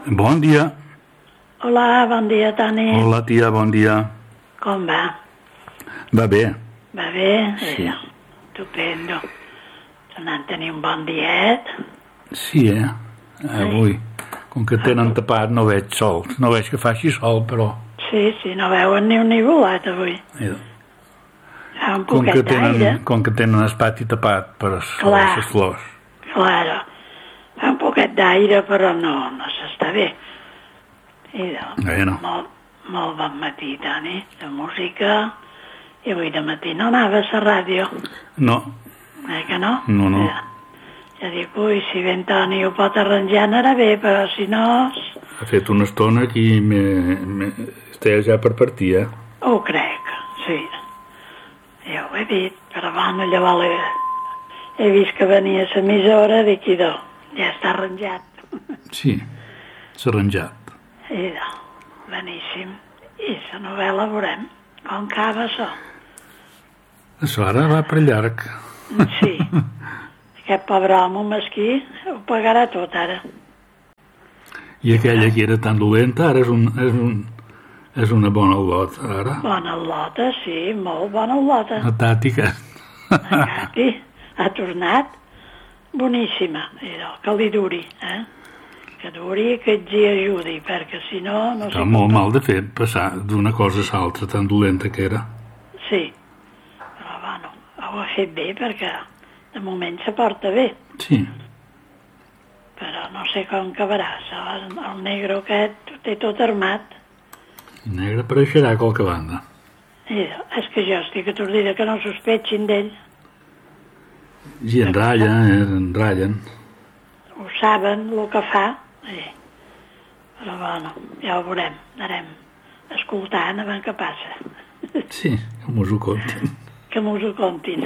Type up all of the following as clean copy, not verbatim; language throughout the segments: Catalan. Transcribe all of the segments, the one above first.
Bon dia. Hola, bon dia, Toni. Hola, tia, bon dia. Com va? Va bé. Va bé? Sí. Estupendo. Tornant a tenir un bon diet. Sí, avui. Com que tenen tapat no veig sol. No veig que faci sol, però... Sí, no veuen ni un ni volat avui. Fa un poquet d'aire. Com que tenen el pati tapat per les flors. Claro. Fa un poquet d'aire, però no s'està bé. I molt bon matí, Toni, de música. I avui de matí no anaves a ràdio. No. Que no? No. Ja dic, si ben Toni ho pot arranjar anarà bé, però si no... Ha fet una estona que estava ja per partir, Ho crec, sí. Ja ho he dit, però bueno, llavors he vist que venia a l'emissora, dic, idò, ja està arranjat. Sí, s'ha arranjat. Idò, beníssim. I la novel·la veurem com acaba això. Això ara va per llarg. Sí. Aquest pobre home mesquí ho pagarà tot, ara. I aquella que era tan dolenta, ara és una bona al·lota, ara. Bona al·lota, sí, molt bona al·lota. La tàtica. La Cati ha tornat boníssima, que li duri, que duri i que ens hi ajudi, perquè si no... Està molt mal de fer passar d'una cosa a l'altra, tan dolenta que era. Sí, però bueno, ho ha fet bé perquè de moment se porta bé. Sí. Però no sé com acabarà. El negre aquest té tot armat. El negre apareixerà a qualque banda. És que jo estic atordida que no sospetxin d'ell. I enratllen. Ho saben, el que fa. Però bueno, ja ho veurem. Anarem escoltant a veure què passa. Sí, que mos ho contin. Que mos ho contin.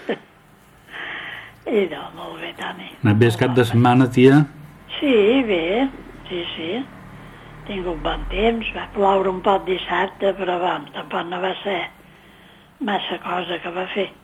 Molt bé, Toni. Anat bé el cap de setmana, tia? Sí, bé, sí. Tingut bon temps, va ploure un poc dissabte, però bueno, tampoc no va ser massa cosa que va fer.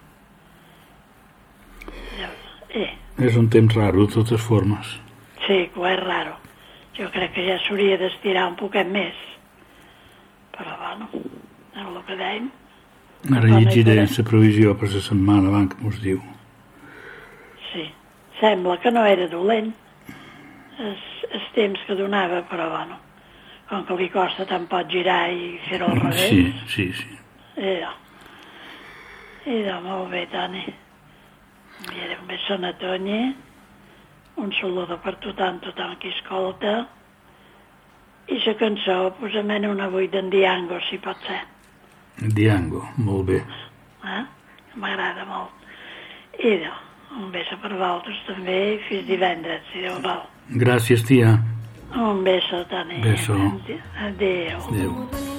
És un temps raro, de totes formes. Sí, que ho és raro. Jo crec que ja s'hauria d'estirar un poquet més. Però bueno, és el que dèiem. Ara llegiré la previsió per la setmana abans que mos diu. Sí, sembla que no era dolent el temps que donava, però bueno, com que li costa tant pot girar i fer-ho al revés. Sí. Molt bé, Toni. Enviaré un beso a Toñi, un saludo per tothom qui escolta, i la cançó posem-ne una avui d'en Diango, si pot ser. Diango, molt bé. M'agrada molt. Un beso per vosaltres també i fins divendres, si Déu vol. Gràcies, tia. Un beso, Toni. Beso. Adéu. Adéu.